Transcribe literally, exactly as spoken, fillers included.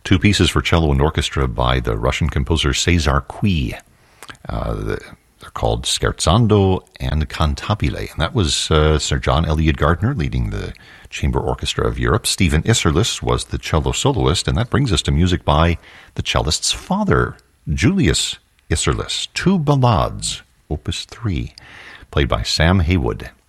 Two pieces for cello and orchestra by the Russian composer Cesar Cui. Uh, they're called Scherzando and Cantabile. And that was uh, Sir John Eliot Gardner leading the Chamber Orchestra of Europe. Stephen Isserlis was the cello soloist. And that brings us to music by the cellist's father, Julius Isserlis. Two Ballades, Opus three, played by Sam Haywood.